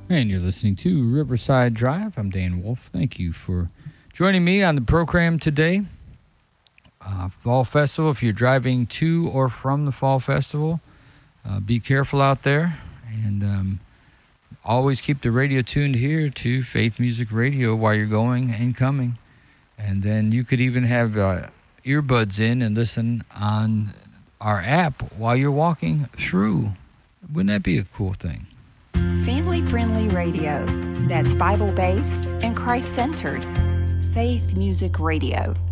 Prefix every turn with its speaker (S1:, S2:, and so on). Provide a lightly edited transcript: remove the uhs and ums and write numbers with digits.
S1: And you're listening to Riverside Drive. I'm Dan Wolf. Thank you for joining me on the program today. Fall Festival, if you're driving to or from the Fall Festival, be careful out there. And always keep the radio tuned here to Faith Music Radio while you're going and coming. And then you could even have earbuds in and listen on our app while you're walking through. Wouldn't that be a cool thing?
S2: Family-friendly radio that's Bible-based and Christ-centered. Faith Music Radio.